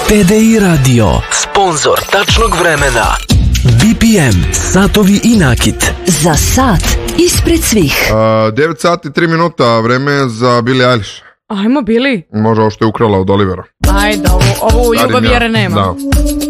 TDI Radio, sponsor tačnog vremena. BPM, satovi i nakit. Za sat ispred svih. 9 sati 3 minuta, vreme je za Billie Eilish. Ajmo, Billie. Može ovo što je ukrala od Olivera. Ajde, ovo u ljubav vjere nema. Da.